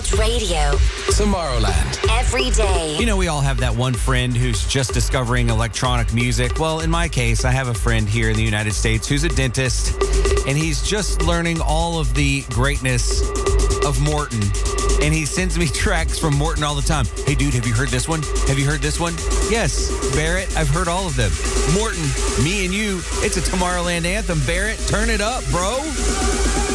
Hot Radio. Tomorrowland. Every day. You know, we all have that one friend who's just discovering electronic music. Well, in my case, I have a friend here in the United States who's a dentist, and he's just learning all of the greatness of Morton. And he sends me tracks from Morton all the time. Hey, dude, have you heard this one? Have you heard this one? Yes, Barrett, I've heard all of them. Morton, me and you, it's a Tomorrowland anthem. Barrett, turn it up, bro.